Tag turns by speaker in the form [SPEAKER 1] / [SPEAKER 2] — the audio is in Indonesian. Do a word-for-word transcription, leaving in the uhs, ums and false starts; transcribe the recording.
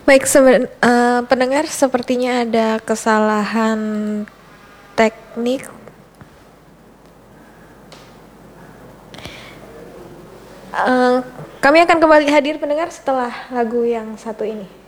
[SPEAKER 1] Baik, seben- eh, pendengar, sepertinya ada kesalahan teknik. Eh, Kami akan kembali hadir pendengar setelah lagu yang satu ini.